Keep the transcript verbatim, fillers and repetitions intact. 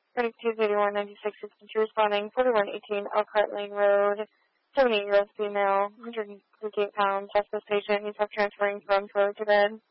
thirty-two eighty-one ninety-six sixty-two responding, forty-one eighteen Elkhart Lane Road, seventy-eight-year-old female, one hundred fifty-eight pounds, hospice patient, needs help transferring from floor to bed.